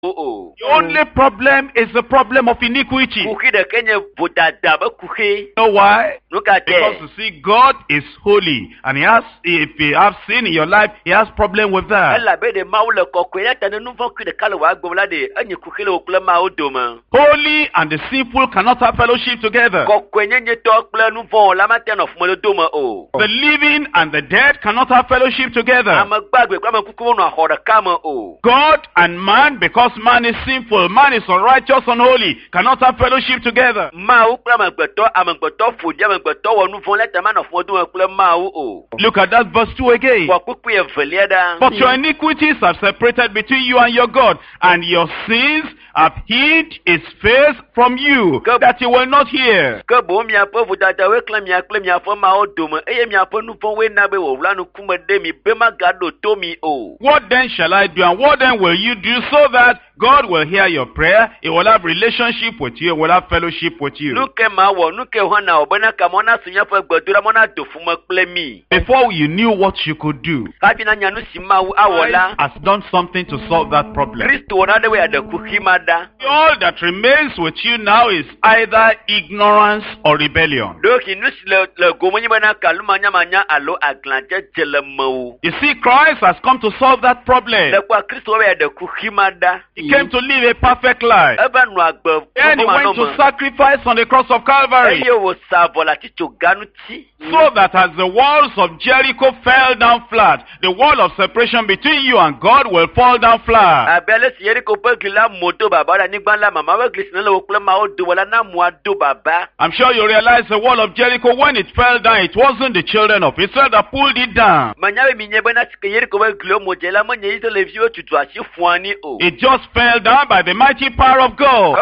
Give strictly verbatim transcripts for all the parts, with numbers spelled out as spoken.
oh. The only problem is the problem of iniquity. You know why? Because you see, God is holy, and He has, if He has sin in your life, He has problem with that. Holy and the sinful cannot have fellowship together. The living and the dead cannot have fellowship together. God and man, because man is sinful, man is unrighteous, unholy, cannot have fellowship together. Look at that verse two again. But your iniquities are separated between you and your God, and your sins have hid His face from you, that you will not hear. What then shall I do, and what then will you do, so that God will hear your prayer, He will have relationship with you, He will have fellowship with you? Before you knew what you could do, Christ has done something to solve that problem. All that remains with you now is either ignorance or rebellion. You see, Christ has come to solve that problem. He came to live a perfect life, and He went to sacrifice on the cross of Calvary, so that as the walls of Jericho fell down flat, the wall of separation between you and God will fall down flat. I'm sure you realize the wall of Jericho, when it fell down, it wasn't the children of Israel that pulled it down. It just fell down by the mighty power of God.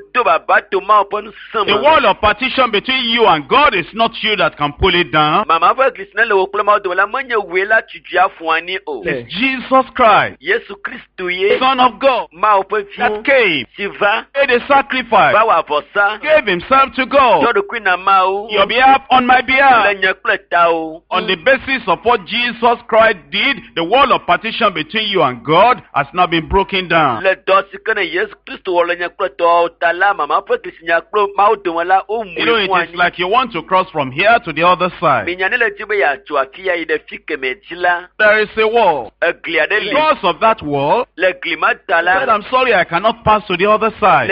The wall of partition between you and God is not you that can pull it down. It's Jesus Christ, Son of God, that came, made a sacrifice, gave Himself to God, your behalf, on my behalf. On the basis of what Jesus Christ did, the wall of partition between you and God has now been broken down. You know, it is like you want to cross from here to the other side. There is a wall. Because of that wall, said, I'm sorry, I cannot pass to the other side.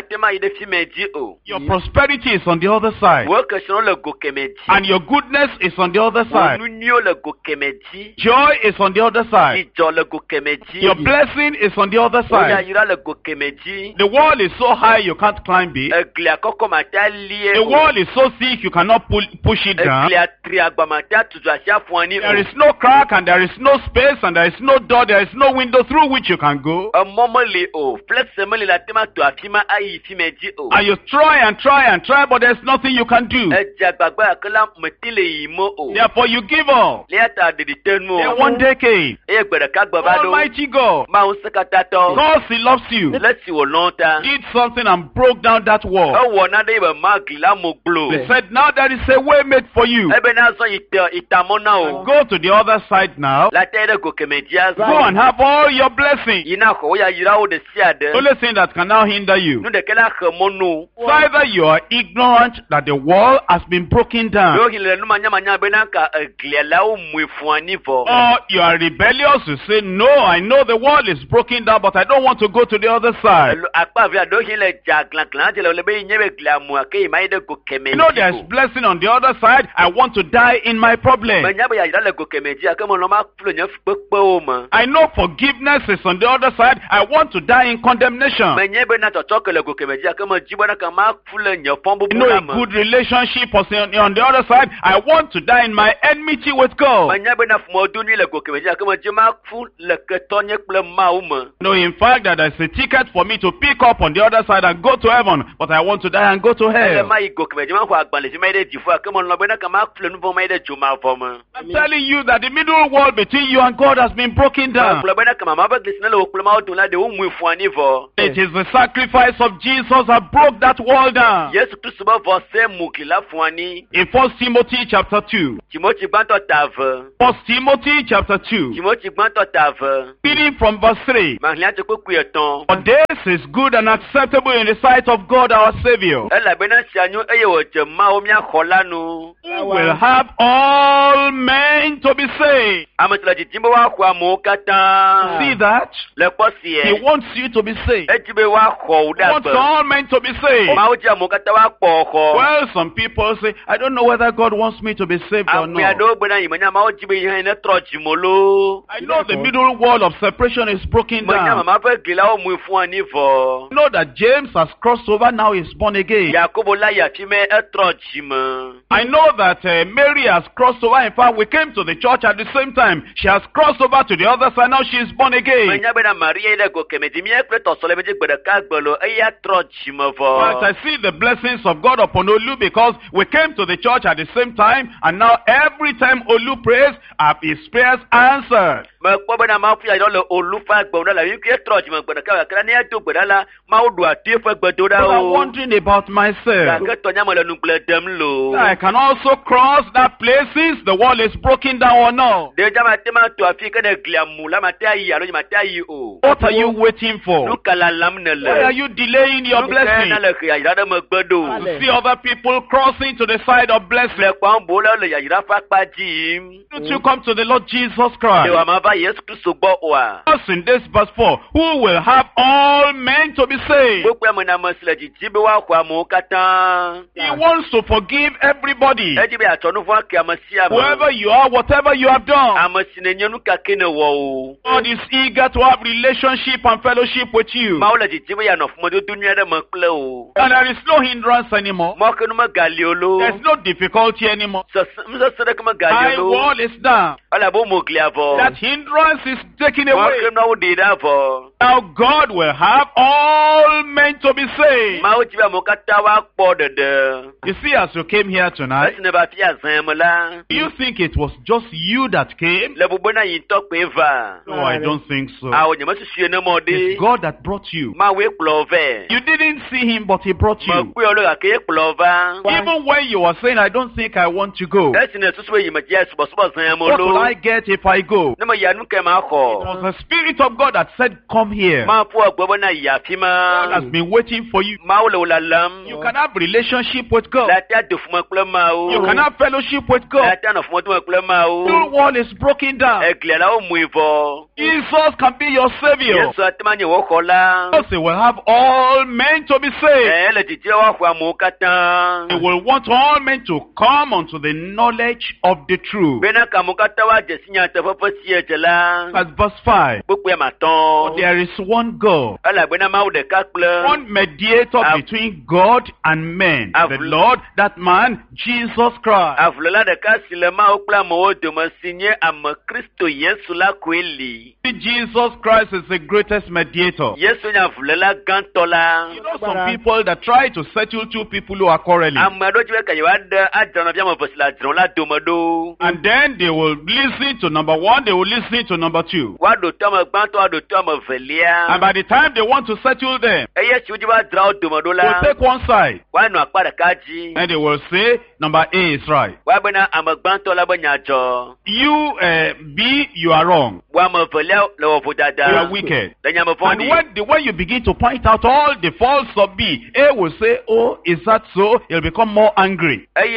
Your prosperity is on the other side, and your goodness is on the other side. Joy is on the other side. Your blessing is on the other side. The wall is so high you can't climb it. The wall is so thick you cannot pull, push it down. There is no crack, and there is no space, and there is no door, there is no window through which you can go. And you try and try and try, but there's nothing you can do. Therefore you give up. Then one day came. Almighty God, because He loves you, did something and broke down that wall. He said, now there is a way made for you. And go to the other side now. Go and have all your blessings. The only thing that can now hinder you, so either you are ignorant that the wall has been broken down, or you are rebellious. You say, no, I know the wall is broken down, but I don't want to go to the other side. You know, there's blessing on the other side. I want to die in my problem. I know forgiveness is on the other side. I want to die in condemnation. You know, a good relationship is on the other side. I want to die in my enmity with God. No, in fact, that there's a ticket for me to pick up on the other side and go to heaven, but I want to die and go to hell. I'm telling you that the middle wall between you and God has been broken down. It is the sacrifice of Jesus that broke that wall down. In First Timothy chapter two. First Timothy chapter two. Reading from verse three. For this is good and acceptable in the sight of God our Savior, who will have all men to be saved. See that? He wants you to be saved. He wants all men to be saved. Well, some people say, I don't know whether God wants me to be saved or not. I know the middle wall of separation is broken down. I know that James has crossed over, now he's born again. I know that uh, Mary has crossed over. In fact, we came to the church at the same time. She has crossed over to the other side, now she is born again. But I see the blessings of God upon Olu because we came to the church at the same time, and now every time Olu prays, have his prayers answered. But I'm wondering about myself. I can also cross that places the wall is broken down or no. What are you waiting for? Why are you delaying your blessing? To see other people crossing to the side of blessing. Don't you come to the Lord Jesus Christ? Us in this verse four, who will have all men to be saved. He wants to forgive everybody. Whoever you are, whatever you have done. God is eager to have relationship and fellowship with you. And there is no hindrance anymore. There's no difficulty anymore. High wall is down. That hindrance is taken away. Now God will have all men to be saved. You see, as you came here tonight, do you think it was just you that came? No, I don't think so. It's God that brought you. You didn't see him, but he brought you. Even when you were saying, I don't think I want to go. What will I get if I go? It was the Spirit of God that said, come here. God has been waiting for you. You can have relationship with God. You can have fellowship with God. The wall is broken down. Jesus can be your Savior. Jesus will have all men to be saved. He will want all men to come unto the knowledge of the truth. That's verse five. There is one God, one mediator between God and men, the Lord, that man, Jesus Christ. Jesus Christ is the greatest mediator. You know some people that try to settle two people who are quarreling, and then they will listen to number one, they will listen to number two, and by the time they want to settle them, they'll take one side, and they will say number A is right. You uh, B, you are wrong. You are wicked. And when, the, when you begin to point out all the faults of B, A will say, oh, is that so? He'll become more angry. But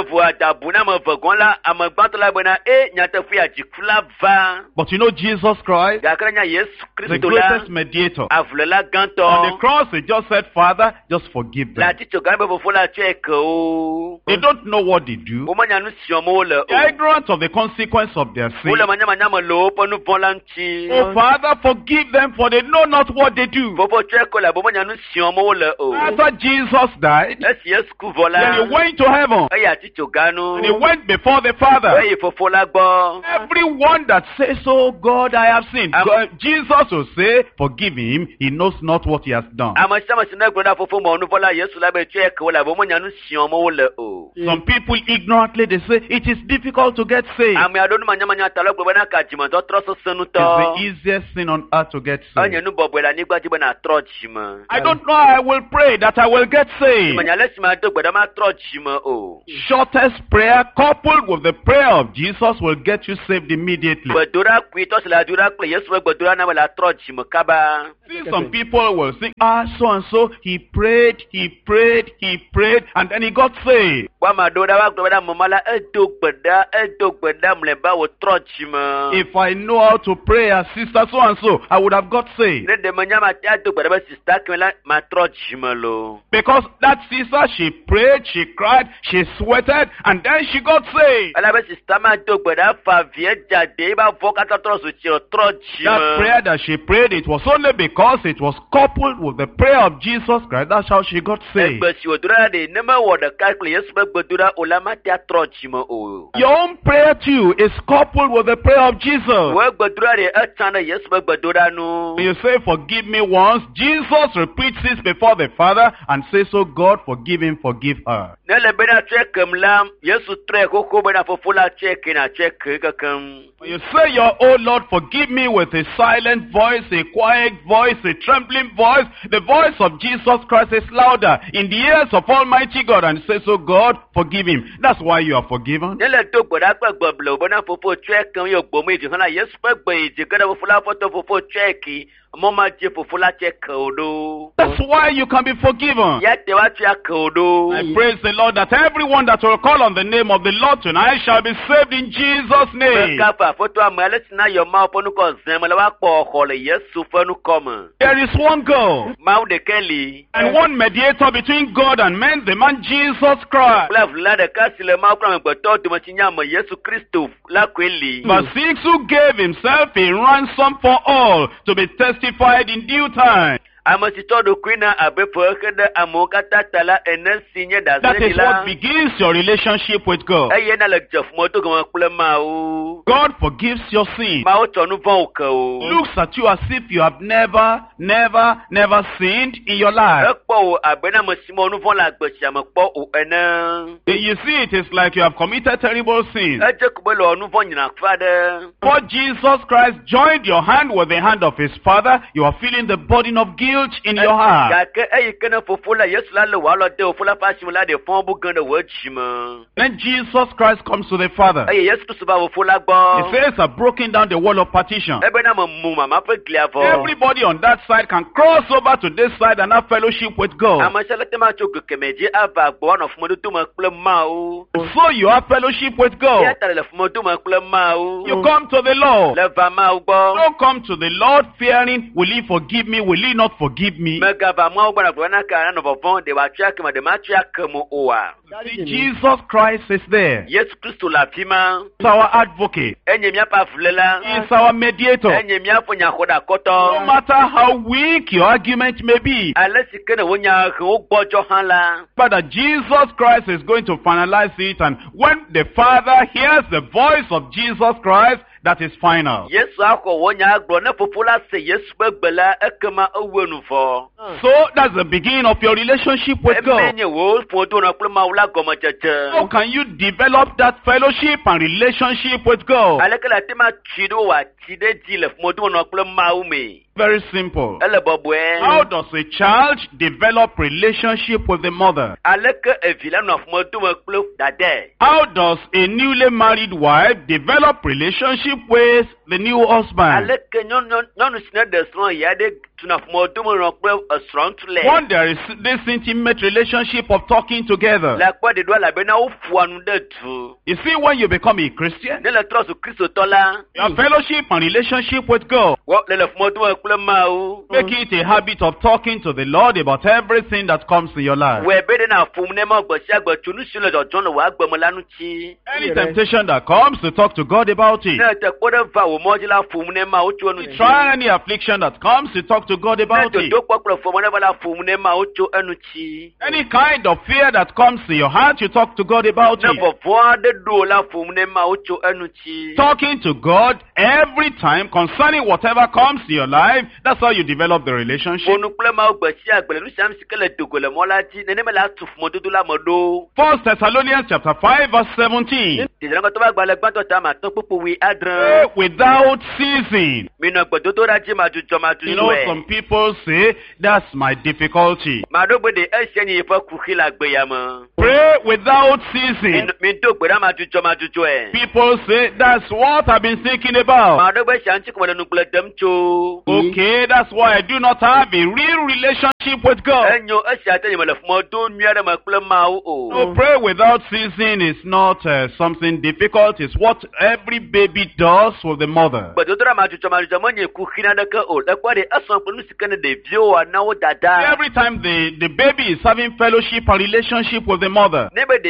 you know Jesus Christ, the greatest mediator. On the cross, he just said, Father, just forgive them. They don't know what they do. They are ignorant of the consequence of their sin. Oh, Father, forgive them, for they know not what they do. After Jesus died, then he went to heaven, and he went before the Father. Everyone that says, oh God, I have sinned, God, Jesus will say, say, forgive him, he knows not what he has done. Some people ignorantly, they say, it is difficult to get saved. It's the easiest thing on earth to get saved. I don't know how I will pray that I will get saved. Shortest prayer coupled with the prayer of Jesus will get you saved immediately. See, some people will think, ah, so and so, he prayed, he prayed, he prayed, and then he got saved. If I know how to pray as sister so and so, I would have got saved. Because that sister, she prayed, she cried, she sweated, and then she got saved. That prayer that she prayed, it was only because it was coupled with the prayer of Jesus Christ. That's how she got saved. Your own prayer too is coupled with the prayer of Jesus. When you say, forgive me once, Jesus repeats this before the Father and says, oh God, forgive him, forgive her. When you say, your oh Lord, forgive me with a silent voice, a quiet voice, a trembling voice, the voice of Jesus Christ is louder in the ears of Almighty God and says, oh God, forgive him. That's why you are forgiven. That's why you can be forgiven. I praise the Lord that everyone that will call on the name of the Lord tonight shall be saved in Jesus' name. There is one God and one mediator between God and men, the man Jesus Christ. Verse six, who gave himself a ransom for all to be testified in due time. That is what begins your relationship with God. God forgives your sin. Looks at you as if you have never, never, never sinned in your life. You see, it is like you have committed terrible sins. For Jesus Christ joined your hand with the hand of his Father, you are feeling the burden of guilt in your heart. Then Jesus Christ comes to the Father. He says, I've broken down the wall of partition. Everybody on that side can cross over to this side and have fellowship with God. So you have fellowship with God. You come to the Lord. Don't come to the Lord fearing, will he forgive me, will he not forgive me? See, Jesus Christ is there. He's our advocate. He's our mediator. No matter how weak your argument may be, but that Jesus Christ is going to finalize it, and when the Father hears the voice of Jesus Christ, that is final. So that's the beginning of your relationship with God. How can you develop that fellowship and relationship with God? Very simple. How does a child develop relationship with the mother? How does a newly married wife develop relationship with the new husband? One, there is this intimate relationship of talking together. You see, when you become a Christian, your fellowship and relationship with God, make it a habit of talking to the Lord about everything that comes in your life. Any temptation that comes, to talk to God about it. Try any affliction that comes, you talk to God about it. Any kind of fear that comes to your heart, you talk to God about it. Talking to God every time concerning whatever comes to your life, that's how you develop the relationship. First Thessalonians chapter five verse seventeen. Pray without ceasing. You know, some people say, that's my difficulty. Pray without ceasing. People say, that's what I've been thinking about. Okay, that's why I do not have a real relationship with God. No, pray without ceasing is not uh, something difficult. It's what every baby does with the mother. Every time the, the baby is having fellowship and relationship with the mother,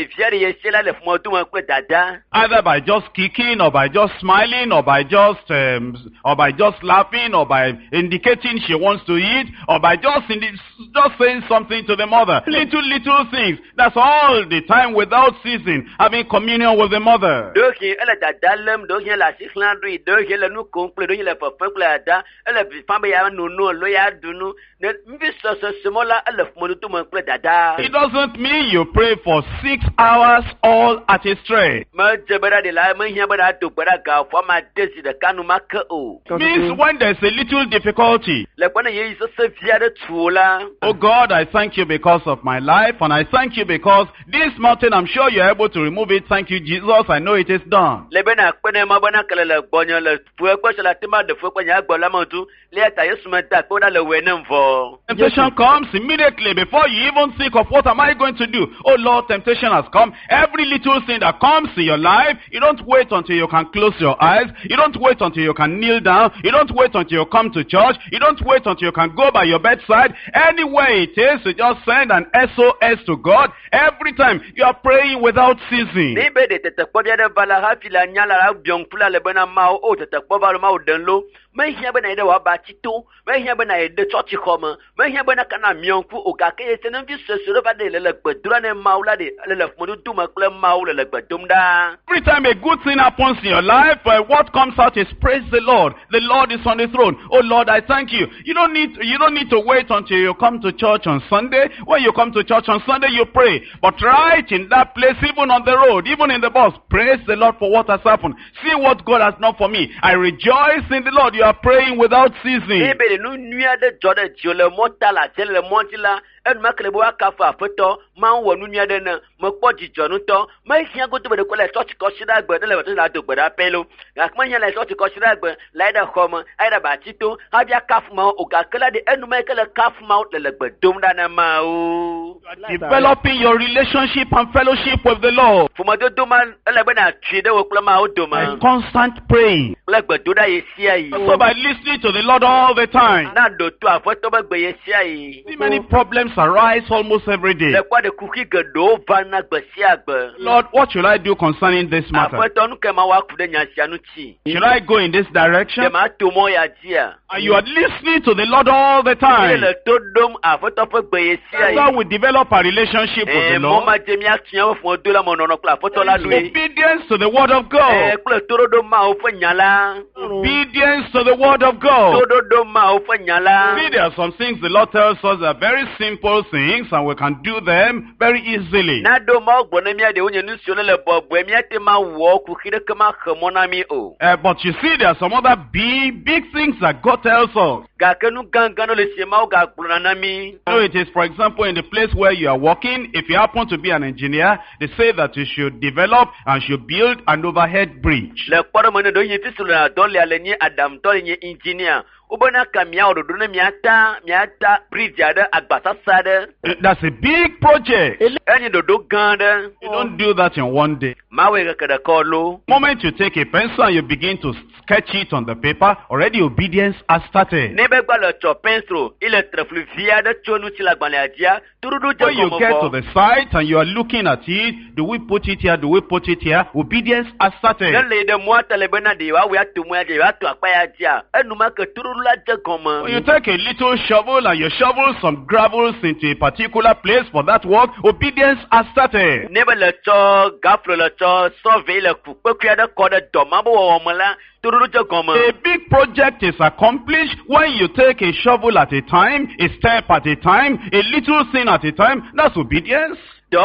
either by just kicking or by just smiling or by just um, or by just laughing or by indicating she wants to eat or by just just saying something to the mother, little little things. That's all the time without ceasing, having communion with the mother. It doesn't mean you pray for six hours all at a stretch. Means when there's a little difficulty, oh God, I thank you because of my life, and I thank you because this mountain, I'm sure you're able to remove it. Thank you, Jesus. I know it is done. Temptation comes immediately before you even think of what am I going to do. Oh Lord, temptation has come. Every little thing that comes to your life, you don't wait until you can close your eyes. You don't wait until you can kneel down. You don't wait until you come to church. You don't wait until you can go by your bedside. Anywhere it is, you just send an S O S to God. Every time you are praying without ceasing. Mehia bena ide wa batito, mehia bena ide church koma, mehia bena kana mionku ogake yesenen vi sesure va de le gbedura ne maula de le fmodu duma kle maula le gbedumda. Every time a good thing happens in your life, uh, what comes out is praise the Lord. The Lord is on the throne. Oh Lord, I thank you. You don't need you don't need to wait until you come to church on Sunday. When you come to church on Sunday, you pray. But right in that place, even on the road, even in the bus, praise the Lord for what has happened. See what God has done for me. I rejoice in the Lord. You are praying without ceasing. And Maklebo Kafa Foto, Man Wanunia then Mopoji Jonuto, my here go to the college church Koshida, but the level to Bada Pelo, Lakmania like Church Koshida, Lida Homer, Ida Batito, Havia Kafma, Ogakala, the end Michael Kaf Mount, the Bedumdana Mau. Developing your relationship and fellowship with the Lord. For my Duman, Elabana, Chida, Oklama, Duma. Constant praying. Like Beduda is here. So by listening to the Lord all the time. Not do to a photo by see many problems arise almost every day. Lord, what should I do concerning this matter? Should I go in this direction? And you are listening to the Lord all the time. That's how we develop a relationship with the Lord. Obedience to the word of God. Obedience to the word of God. See, there are some things the Lord tells us are very simple things, and we can do them very easily. Uh, but you see, there are some other big, big things that God tells us. So it is, for example, in the place where you are working, if you happen to be an engineer, they say that you should develop and should build an overhead bridge. That's a big project. You don't do that in one day. The moment you take a pencil and you begin to sketch it on the paper, already obedience has started. When you get to the site and you are looking at it, do we put it here, do we put it here? Obedience has started. When you take a little shovel and you shovel some gravels into a particular place for that work, obedience has started. A big project is accomplished when you take a shovel at a time, a step at a time, a little thing at a time. That's obedience.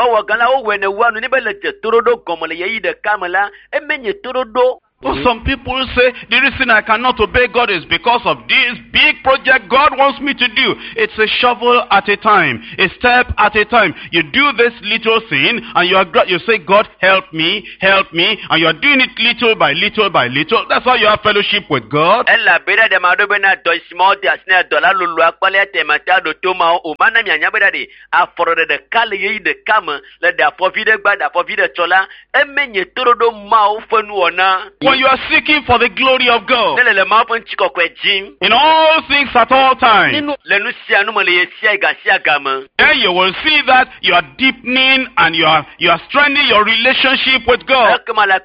Some people say the reason I cannot obey God is because of this big project God wants me to do. It's a shovel at a time, a step at a time. You do this little thing and you are you say, God, help me, help me, and you are doing it little by little by little. That's how you have fellowship with God. When you are seeking for the glory of God in all things at all times, then you will see that you are deepening and you are you are strengthening your relationship with God.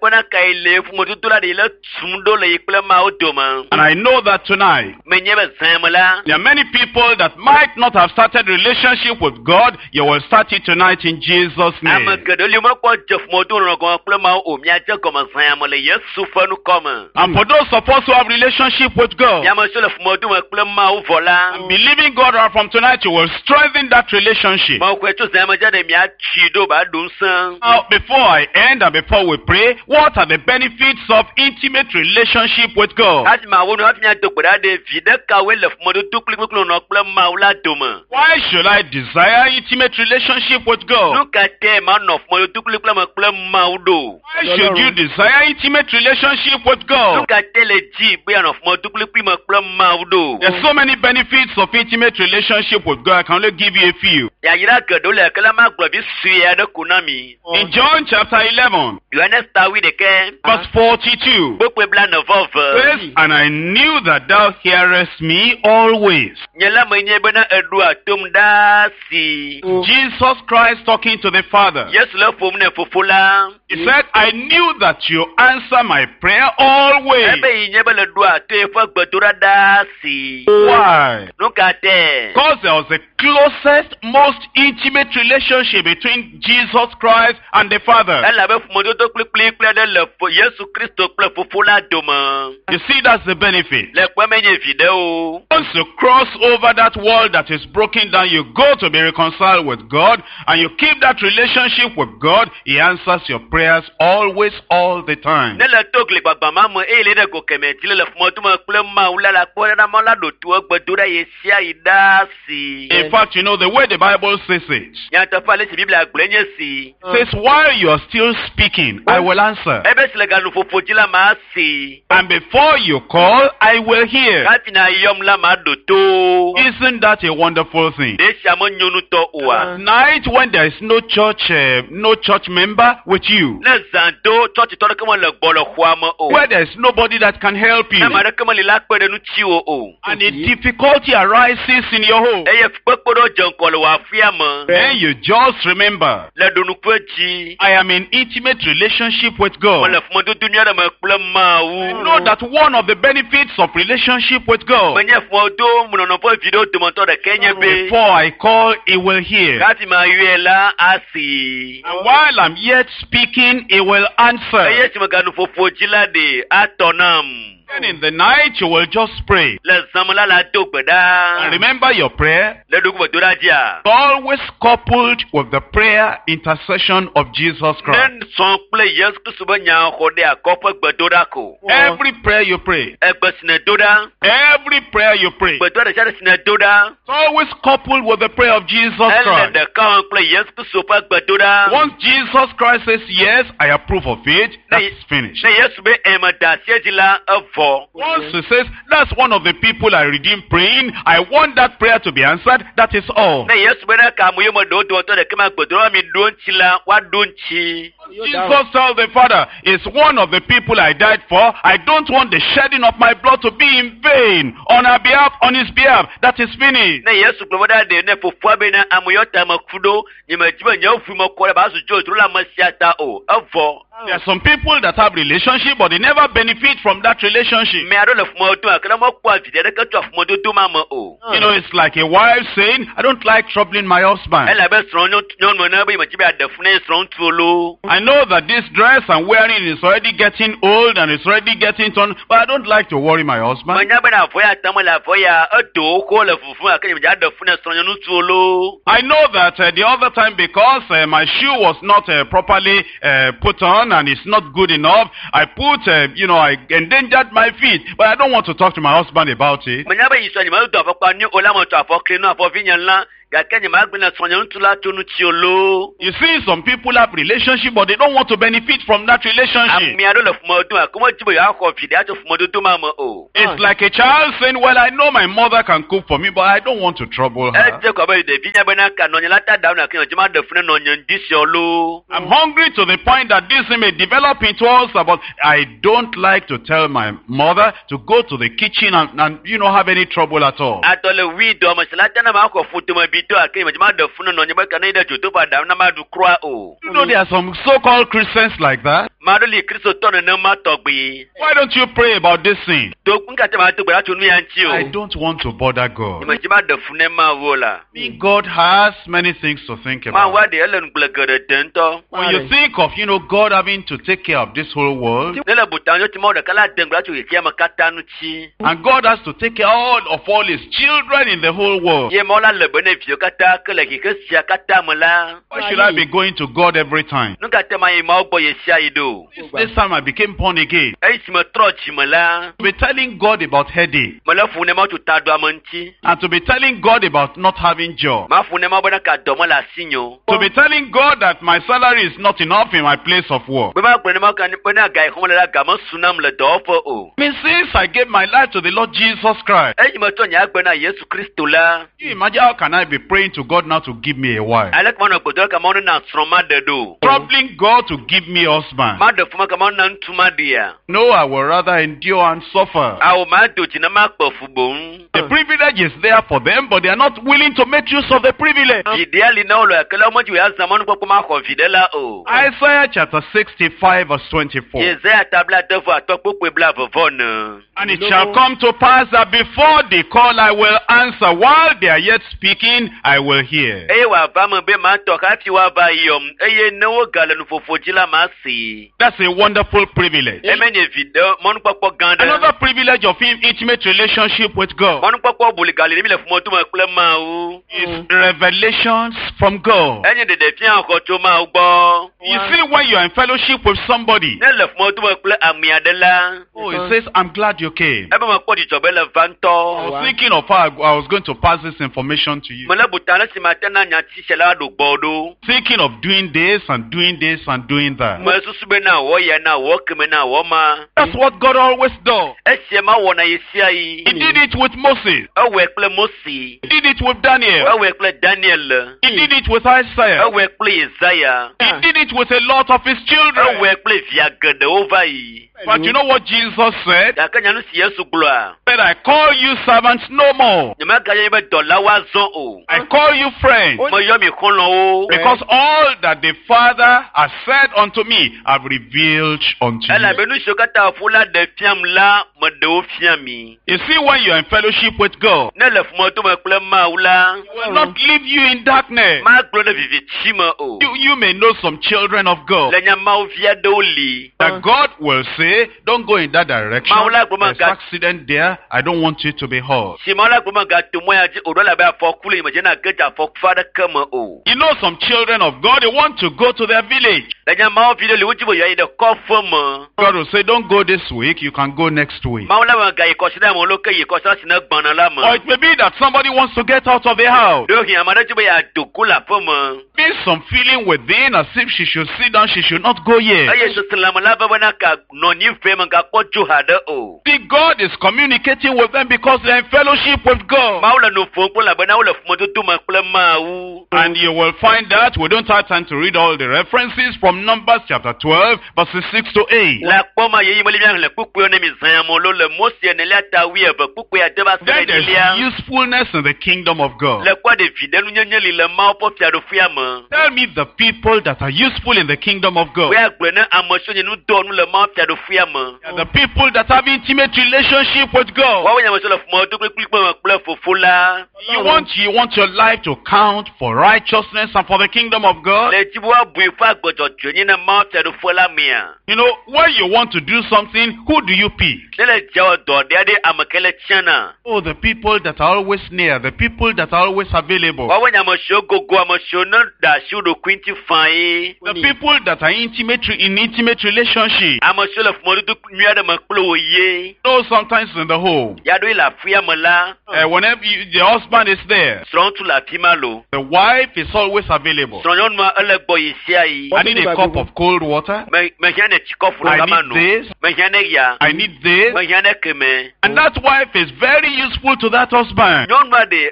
And I know that tonight there are many people that might not have started relationship with God. You will start it tonight in Jesus' name. And for those of us who have relationship with God, I'm believing God from tonight you will strengthen that relationship. Now, before I end and before we pray, what are the benefits of intimate relationship with God? Why should I desire intimate relationship with God? Why should you desire intimate relationship with God? There's so many benefits of intimate relationship with God. I can only give you a few. In John chapter eleven, verse forty-two, says, and I knew that thou hearest me always. Jesus Christ talking to the Father. He said, I knew that you answer my prayer always. Why? Because there was a closest, most intimate relationship between Jesus Christ and the Father. You see, that's the benefit. Once you cross over that wall that is broken down, you go to be reconciled with God, and you keep that relationship with God. He answers your prayers always, all the time. In fact, you know, the way the Bible says it, says, while you are still speaking, I will answer. And before you call, I will hear. Isn't that a wonderful thing? At night, when there is no church, uh, no church member with you, where there is nobody that can help you, and a difficulty arises in your home, then you just remember, I am in intimate relationship with God. I know that one of the benefits of relationship with God, before I call, He will hear. And while I'm yet speaking, He will answer. And in the night, you will just pray. And remember your prayer, always coupled with the prayer intercession of Jesus Christ. Every prayer you pray, every prayer you pray, it's always coupled with the prayer of Jesus Christ. Once Jesus Christ says, yes, I approve of it, that's finished. Once he says, that's one of the people I redeemed praying, I want that prayer to be answered, that is all. Jesus tells the Father, it's one of the people I died for. I don't want the shedding of my blood to be in vain on our behalf, on his behalf. That is finished. There are some people that have relationship, but they never benefit from that relationship. You know, it's like a wife saying, I don't like troubling my husband. I know that this dress I'm wearing is already getting old and it's already getting torn, but I don't like to worry my husband. I know that uh, the other time, because uh, my shoe was not uh, properly uh, put on and it's not good enough, I put, uh, you know, I endangered my feet, but I don't want to talk to my husband about it. You see, some people have relationship, but they don't want to benefit from that relationship. It's like a child saying, well, I know my mother can cook for me, but I don't want to trouble her. I'm hungry to the point that this may develop into us about, I don't like to tell my mother to go to the kitchen and, and you know, have any trouble at all. You know, there are some so-called Christians like that. Why don't you pray about this thing? I don't want to bother God. God has many things to think about. When you think of, you know, God having to take care of this whole world, and God has to take care of all his children in the whole world, why should I be going to God every time? This time I became born again. To be telling God about headache, and to be telling God about not having job, to be telling God that my salary is not enough in my place of work. I mean, since I gave my life to the Lord Jesus Christ, you imagine how can I be praying to God now to give me a wife? Troubling God to give me a husband. No, I will rather endure and suffer. The privilege is there for them, but they are not willing to make use of the privilege. Isaiah chapter sixty-five verse twenty-four. And it shall come to pass that before they call I will answer, while they are yet speaking I will hear. That's a wonderful privilege. Another privilege of him intimate relationship with God is revelations from God. You see, when you are in fellowship with somebody, oh, it says, I'm glad you came. I was thinking of how I was going to pass this information to you. Thinking of doing this and doing this and doing that. That's what God always does. He did it with Moses. He did it with Daniel. He did it with Isaiah. He did it with a lot of his children. But you know what Jesus said? That I call you servants no more. I call you friends. Because all that the Father has said unto me, I've revealed unto you. You see, when you are in fellowship with God, He will not leave you in darkness. You, you may know some children of God that God will say, don't go in that direction. There's an accident there. I don't want you to be hurt. You know, some children of God, they want to go to their village. God will say, don't go this week, you can go next week. Or it may be that somebody wants to get out of the house. There's some feeling within as if she should sit down, she should not go yet. The God is communicating with them because they're in fellowship with God. And you will find that we don't have time to read all the references from Numbers chapter twelve, verses six to eight. Then there's usefulness in the kingdom of God. Tell me the people that are useful in the kingdom of God. The people that have intimate relationship with God. You want, you want your life to count for righteousness and for the kingdom of God. You know, when you want to do something, who do you pick? Oh, the people that are always near, the people that are always available. The people that are intimate in intimate relationship. No, sometimes in the home. Uh, whenever you, the husband is there, the wife is always available. I need a cup of cold water. I need this. I need this. And that wife is very useful to that husband. The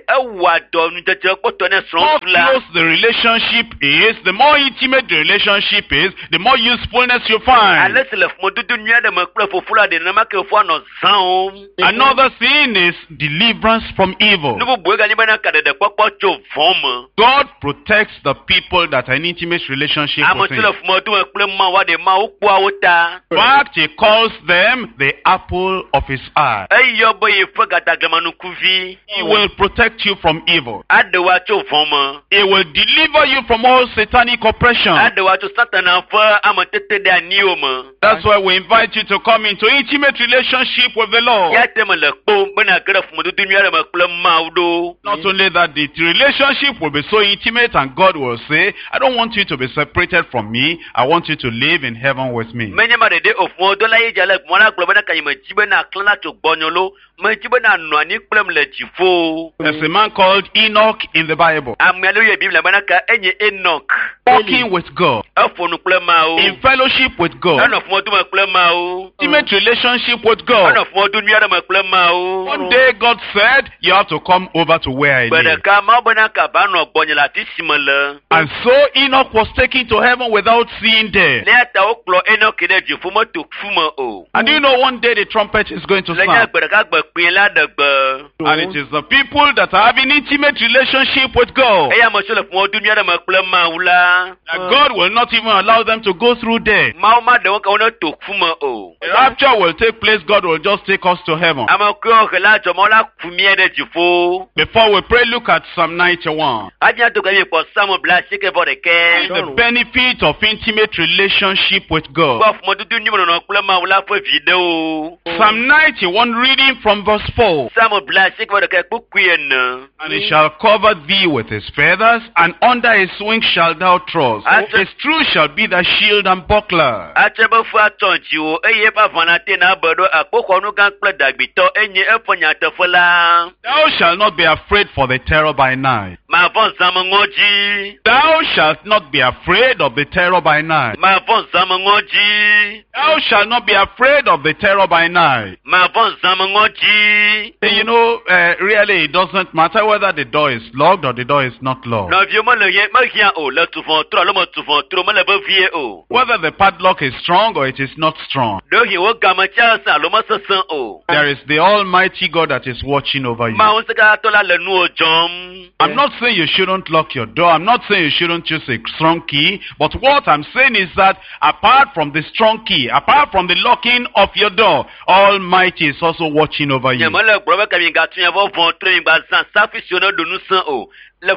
more close the relationship is, the more intimate the relationship is, the more usefulness you find. Another thing is deliverance from evil. God protects the people that are in intimate relationship with Him. In fact, He calls them the apple of His eye. He will protect you from evil. He will deliver you from all satanic oppression. That's why we invite you to come into intimate relationship with the Lord. Not only that, the relationship will be so intimate and God will say, I don't want you to be separated from me. I want you to live in heaven with me. There's a man called Enoch in the Bible. Walking with God. In fellowship with God. Intimate relationship with God. One day God said, you have to come over to where I live. And so Enoch was taken to heaven without seeing death. And you know one day the trumpet is going to sound. And it is the people that are having intimate relationship with God. And God will not even allow them to go through death. The rapture will take place. God will just take us to heaven. Before we pray, look at Psalm ninety-one. The benefit of intimate relationship with God. Psalm ninety-one, reading from verse four. And He shall cover thee with His feathers, and under His wings shalt thou trust. His truth shall be thy shield and buckler. Thou shalt not be afraid for the terror by night. Thou shalt not be afraid of the terror by night. Thou shalt not be afraid of the terror by night. You know, uh, really it doesn't matter whether the door is locked or the door is not locked. Whether the padlock is strong or it is not strong. There is the Almighty God that is watching over you. I'm not saying you shouldn't lock your door. I'm not saying you shouldn't use a strong key. But what I'm saying is that apart from the strong key, apart from the locking of your door, Almighty is also watching over you. Thou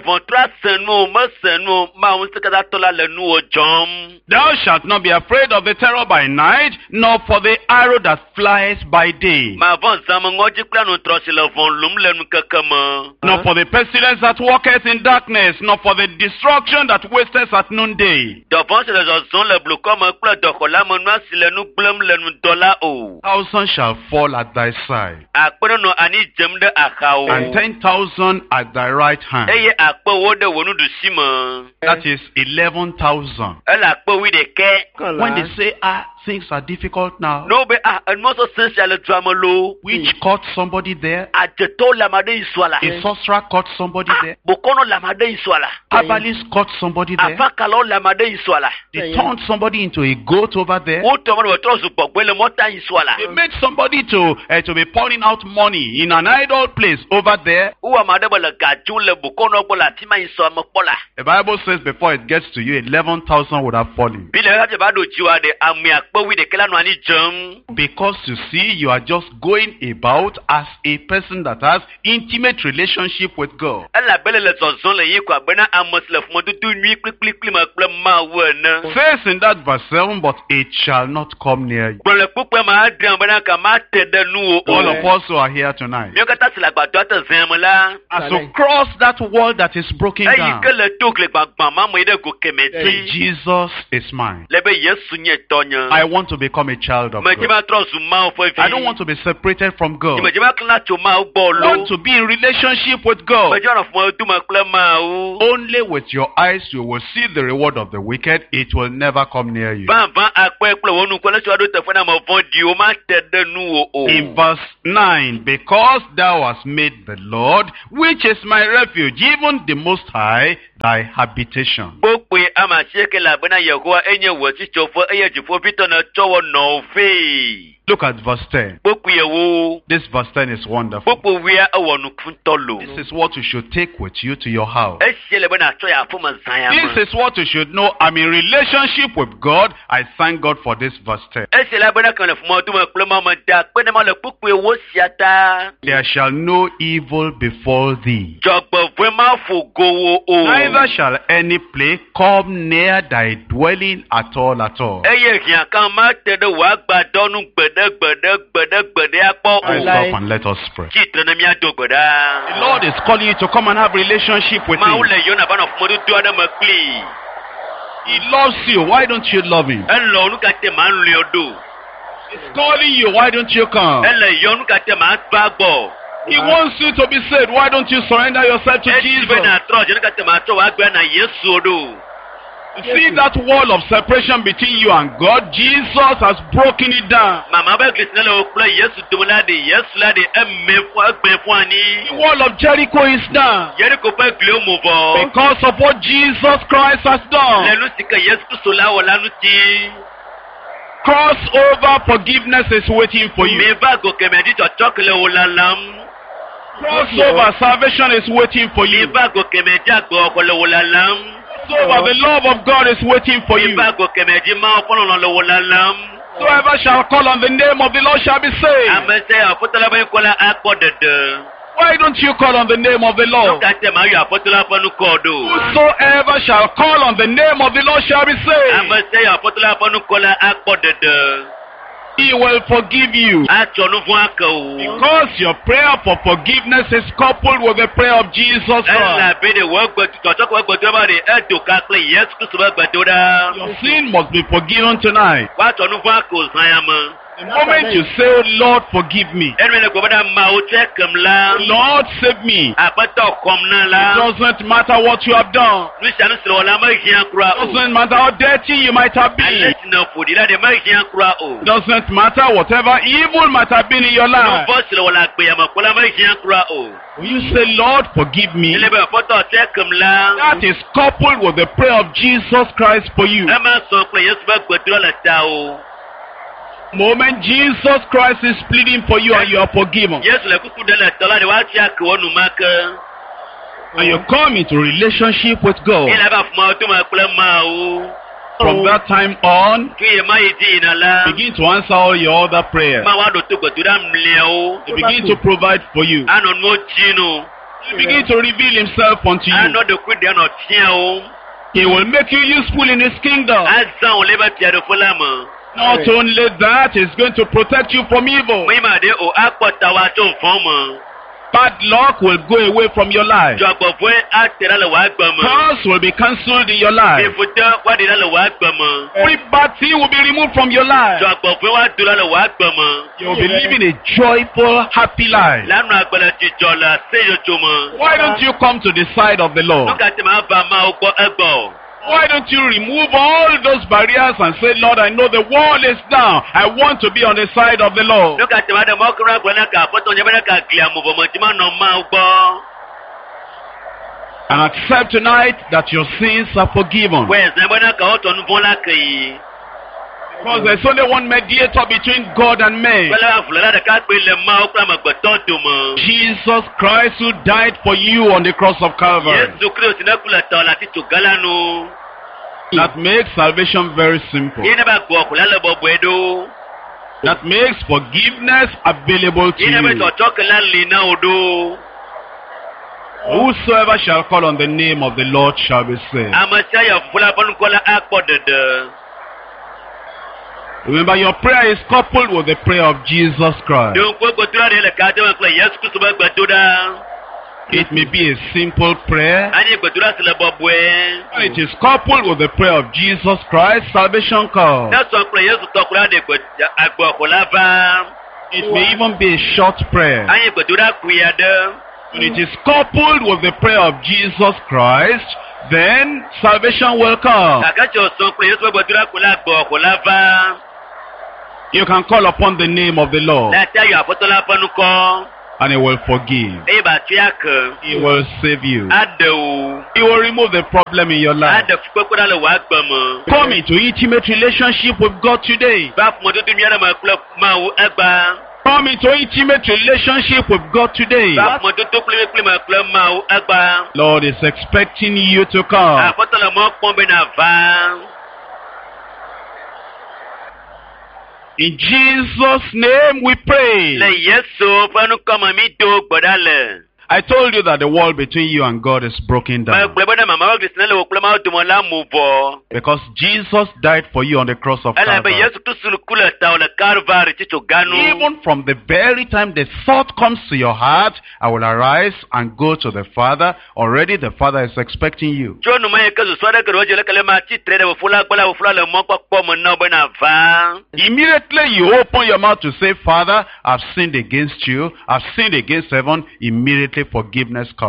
shalt not be afraid of the terror by night, nor for the arrow that flies by day, nor for the pestilence that walketh in darkness, nor for the destruction that wasteth at noonday. Thousand shall fall at thy side, and ten thousand at thy right hand. That is eleven thousand. When they say, ah, things are difficult now. No be ah most essential drama lo. Which caught somebody there? Ajeto lamade iswala. A sorcerer caught somebody there. Bokono lamade iswala. Herbalist caught somebody there. Afakalo lamade iswala. They turned somebody into a goat over there. They made somebody to uh, to be pouring out money in an idol place over there. The Bible says before it gets to you, eleven thousand would have fallen. Because you see, you are just going about as a person that has intimate relationship with God. Says in that verse seven, but it shall not come near you. All of us who are here tonight, as you cross that wall that is broken down, say, Jesus is mine. I want to become a child of God. I don't want to be separated from God. I want to be in relationship with God. Only with your eyes you will see the reward of the wicked. It will never come near you. In verse nine, because thou hast made the Lord, which is my refuge, even the Most High, thy habitation. Look at verse ten. This verse ten is wonderful. This is what you should take with you to your house. This is what you should know. I'm in relationship with God. I thank God for this verse ten. There shall no evil befall thee. Neither shall any plague come near thy dwelling at all at all. Rise up and let us pray. The Lord is calling you to come and have relationship with Him. He loves you. Why don't you love Him? He's calling you. Why don't you come? He wants you to be saved. Why don't you surrender yourself to Jesus? You see that wall of separation between you and God? Jesus has broken it down. The wall of Jericho is down because of what Jesus Christ has done. Crossover forgiveness is waiting for you. Crossover salvation is waiting for you. Crossover the love of God is waiting for you. Whoever shall call on the name of the Lord shall be saved. Why don't you call on the name of the Lord? Whosoever shall call on the name of the Lord shall be saved. He will forgive you. Because your prayer for forgiveness is coupled with the prayer of Jesus Christ. Your sin must be forgiven tonight. The moment you say, Lord, forgive me, Lord, save me, it doesn't matter what you have done. It doesn't matter how dirty you might have been. It doesn't matter whatever evil might have been in your life. When you say, Lord, forgive me, that is coupled with the prayer of Jesus Christ for you. Moment Jesus Christ is pleading for you and you are forgiven. And you come into relationship with God. From that time on, begin to answer all your other prayers. He begin to provide for you. He begin to reveal Himself unto you. He will make you useful in His kingdom. Not only that, He's going to protect you from evil. Bad luck will go away from your life. Curse will be cancelled in your life. Every bad thing will be removed from your life. You will be living a joyful, happy life. Why don't you come to the side of the Lord? Why don't you remove all those barriers and say, Lord, I know the wall is down. I want to be on the side of the Lord. And accept tonight that your sins are forgiven. Because there's only one mediator between God and man. Jesus Christ, who died for you on the cross of Calvary. That makes salvation very simple. That makes forgiveness available to you. Whosoever shall call on the name of the Lord shall be saved. Remember, your prayer is coupled with the prayer of Jesus Christ. It may be a simple prayer. When it is coupled with the prayer of Jesus Christ, salvation comes. It may even be a short prayer. When it is coupled with the prayer of Jesus Christ, then salvation will come. You can call upon the name of the Lord, and He will forgive. He will save you. He will remove the problem in your life. Come into intimate relationship with God today. Come into intimate relationship with God today. Lord is expecting you to come. In Jesus' name we pray. I told you that the wall between you and God is broken down. Because Jesus died for you on the cross of Calvary. Even from the very time the thought comes to your heart, I will arise and go to the Father. Already the Father is expecting you. Immediately you open your mouth to say, Father, I've sinned against you. I've sinned against heaven. Immediately forgiveness comes.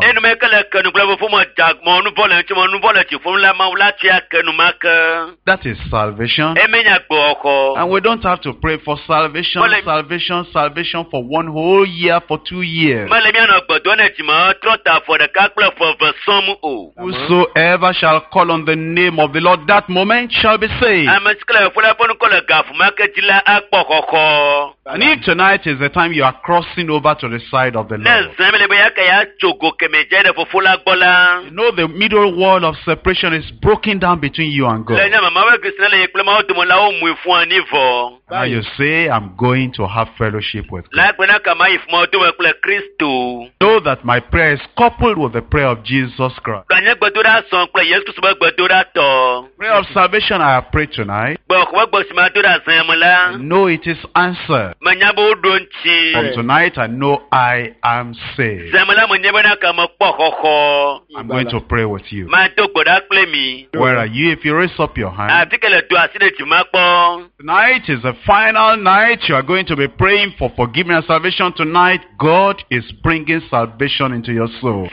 That is salvation. And we don't have to pray for salvation, salvation, salvation for one whole year, for two years. Whosoever shall call on the name of the Lord that moment shall be saved. And if tonight is the time you are crossing over to the side of the Lord, you know the middle wall of separation is broken down between you and God. Now you say, I'm going to have fellowship with God. Know that my prayer is coupled with the prayer of Jesus Christ. Prayer of salvation I have prayed tonight. I know it is answered. From tonight I know I am saved. I'm going to pray with you. Where are you? If you raise up your hand. Tonight is the final night. You are going to be praying for forgiveness and salvation tonight. God is bringing salvation into your soul.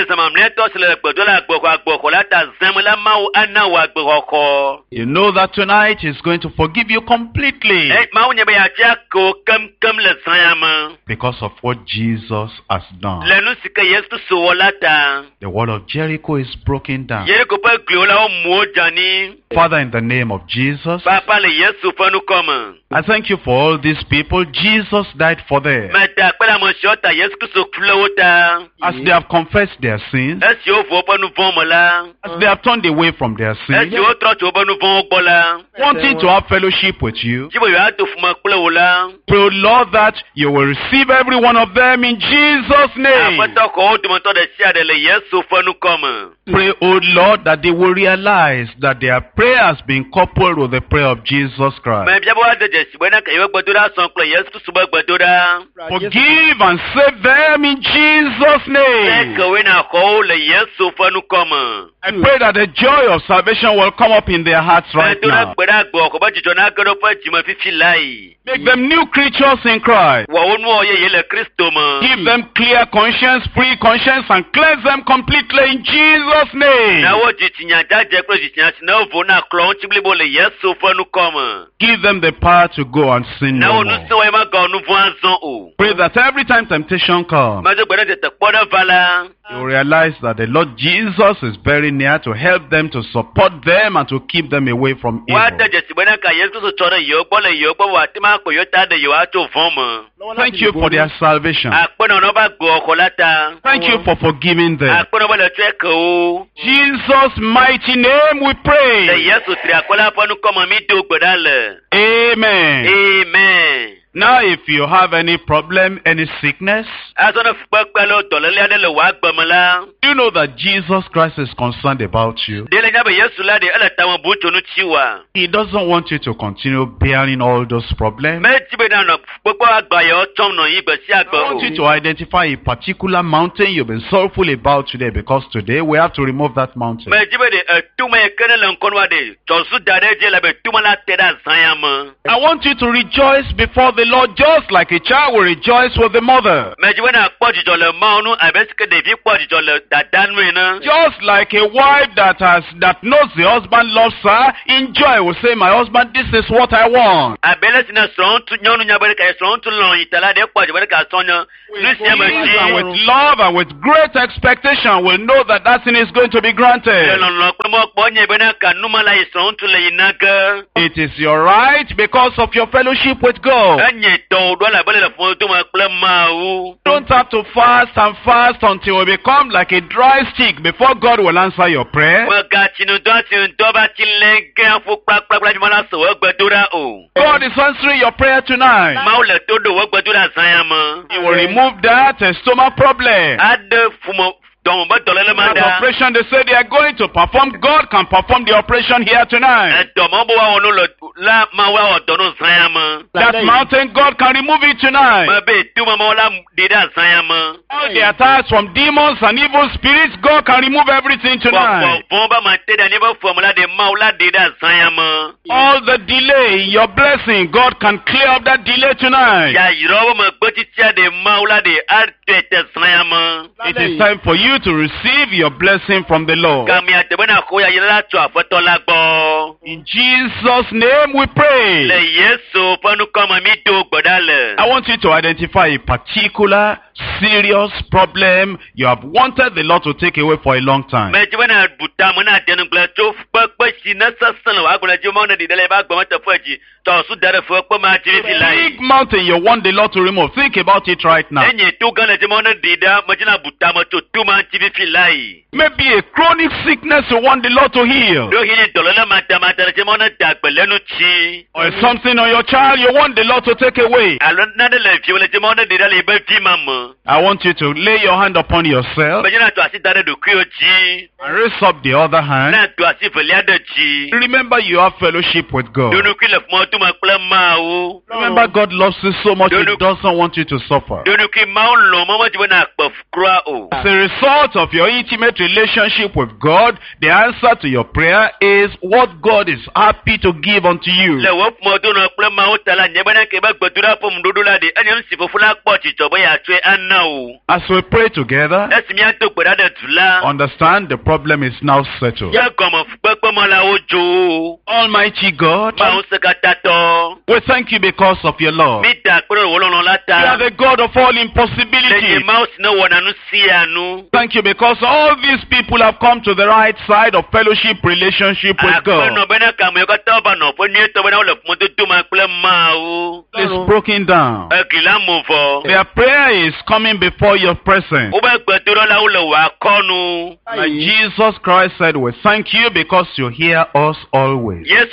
You know that tonight is going to forgive you completely. Because of what Jesus has done. The wall of Jericho is broken down. Father, in the name of Jesus, I thank you for all these people. Jesus died for them. As they have confessed their sins, as they have turned away from their sins, wanting to have fellowship with you, pray, O Lord, that you will receive every one of them in Jesus' name. Pray, O Lord, that they will realize that their prayer has been coupled with the prayer of Jesus Christ. Forgive and save them in Jesus' name. I pray that the joy of salvation will come up in their hearts right now. Make them new creatures in Christ. Give them clear conscience, free conscience, and cleanse them completely in Jesus' name. Give them the power to go and sin no more. Pray that every time temptation comes, you realize that the Lord Jesus is very near to help them, to support them, and to keep them away from evil. Thank you for their salvation. Thank you for forgiving them. Jesus' mighty name we pray. Amen. Amen. Now, if you have any problem, any sickness, you know that Jesus Christ is concerned about you. He doesn't want you to continue bearing all those problems. I want you to identify a particular mountain you've been sorrowful about today, because today we have to remove that mountain. I want you to rejoice before the Lord, just like a child will rejoice with the mother. Just like a wife that has that knows the husband loves her, in joy will say, my husband, this is what I want. With ease and with love and with great expectation, will know that that thing is going to be granted. It is your right because of your fellowship with God. You don't have to fast and fast until you become like a dry stick before God will answer your prayer. God is answering your prayer tonight. He will remove that stomach problem. That operation, they say they are going to perform. God can perform the operation here tonight. That mountain, God can remove it tonight. All the attacks from demons and evil spirits, God can remove everything tonight. All the delay in your blessing, God can clear up that delay tonight. It is time for you to receive your blessing from the Lord. In Jesus' name we pray. I want you to identify a particular serious problem you have wanted the Lord to take away for a long time. Big mountain you want the Lord to remove. Think about it right now. Maybe a chronic sickness you want the Lord to heal. Or something on your child you want the Lord to take away. I want you to lay your hand upon yourself and raise up the other hand. Remember you have fellowship with God. Remember God loves you so much He doesn't want you to suffer. As a result of your intimate relationship with God, the answer to your prayer is what God is happy to give unto you. As we pray together, understand the problem is now settled. Almighty God, we thank you because of your love. You are the God of all impossibilities. Thank you because all these people have come to the right side of fellowship relationship with God. It's broken down. Their prayer is coming before your presence. Like Jesus Christ said, we thank you because you hear us always. Oh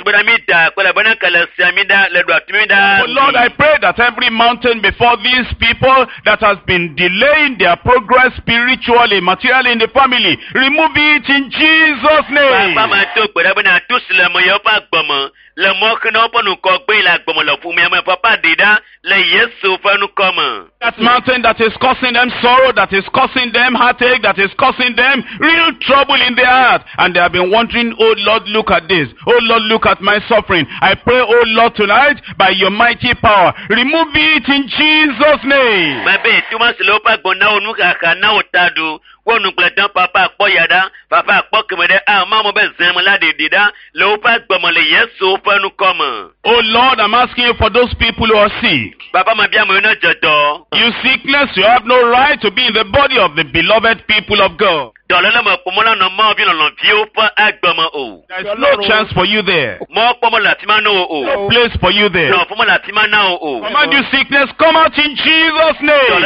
Lord, I pray that every mountain before these people that has been delaying their progress spiritually, materially in the family, remove it in Jesus' name. Le moque non pas nous cogber la comme le pour me papa dida le Yesu fa nous comme. That mountain that is causing them sorrow, that is causing them heartache, that is causing them real trouble in their heart. And they have been wondering, oh Lord, look at this. Oh Lord, look at my suffering. I pray, oh Lord, tonight, by your mighty power, remove it in Jesus' name. Baby, tu m'as le pas bon na onu ka na otadu. Wonu pledan papa akpo yada, papa akpo kemede ah mama be zem la de dida, le pas gbomo le Yesu fa nous comme. Oh Lord, I'm asking you for those people who are sick. Papa ma bien mo na jodo. You sickness, you have no right to be in the body of the beloved people of God. There is no chance for you there. No place for you there. Command you sickness, come out in Jesus' name.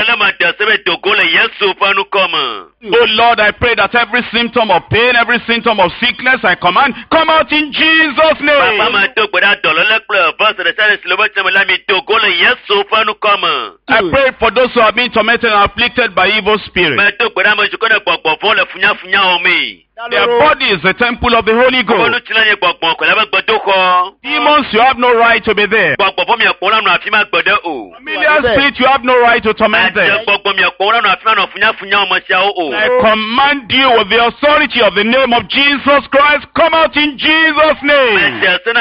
Oh Lord, I pray that every symptom of pain, every symptom of sickness, I command, come out in Jesus' name. I pray for those who have been tormented and afflicted by evil spirits. Their body is the temple of the Holy Ghost. Demons, you have no right to be there. Familiar spirits, you have no right to torment them. I command you with the authority of the name of Jesus Christ, come out in Jesus' name.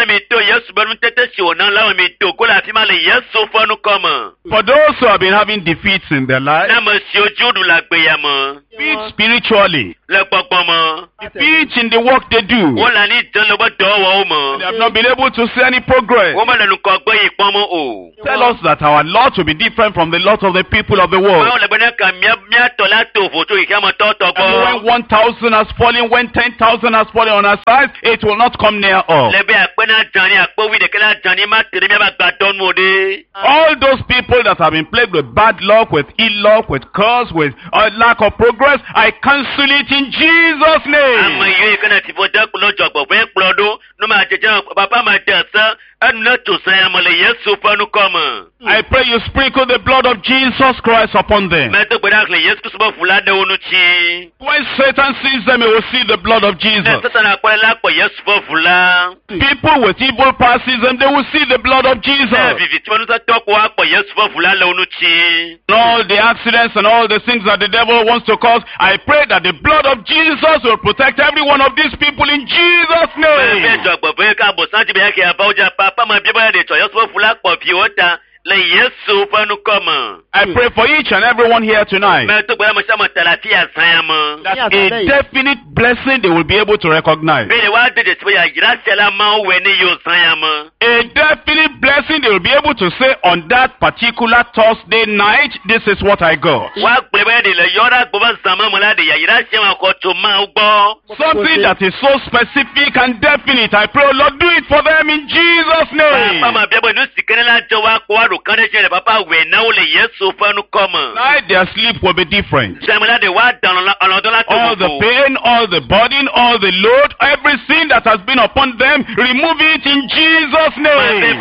For those who have been having defeats in their life, defeat spiritually, defeat in the work they do, they have not been able to see any progress. Tell us that our lot will be different from the lot of the people of the world. And when one thousand has fallen, when ten thousand has fallen on our side, it will not come near us. All those people that have been plagued with bad luck, with ill luck, with curse, with uh, lack of progress, I cancel it in Jesus' name. I pray you sprinkle the blood of Jesus Christ upon them. When Satan sees them, he will see the blood of Jesus. People with evil past sees them, they will see the blood of Jesus. All the accidents and all the things that the devil wants to cause, I pray that the blood of Jesus will protect every one of these people in Jesus' name. I pray for each and everyone here tonight that a definite blessing they will be able to recognize. A definite blessing they will be able to say on that particular Thursday night, this is what I got. Something that is so specific and definite. I pray, oh Lord, do it for them in Jesus' name. Tonight their sleep will be different. All the pain, all the burden, all the load, everything that has been upon them, remove it in Jesus' name.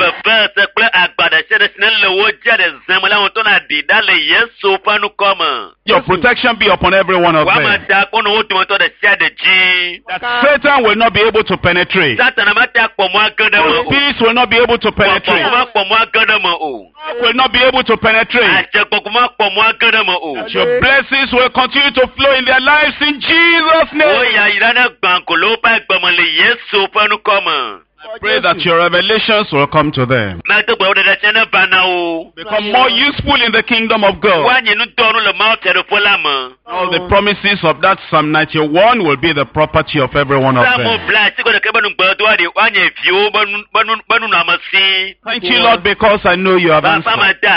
Your protection be upon every one of them. That Satan will not be able to penetrate. Peace will not be able to penetrate. Will not be able to penetrate. Your blessings will continue to flow in their lives in Jesus' name. I pray that your revelations will come to them. Become more useful in the kingdom of God. All the promises of that Psalm ninety-one will be the property of every one of them. Thank you, Lord, because I know you have answered.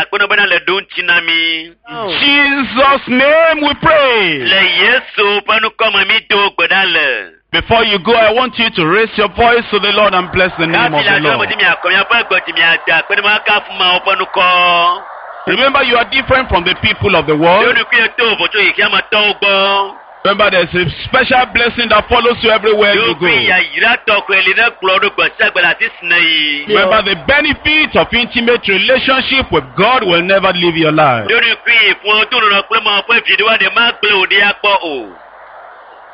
In Jesus' name we pray. Before you go, I want you to raise your voice to the Lord and bless the name of the Lord. Remember, you are different from the people of the world. Remember, there's a special blessing that follows you everywhere you go. Remember, the benefit of intimate relationship with God will never leave your life.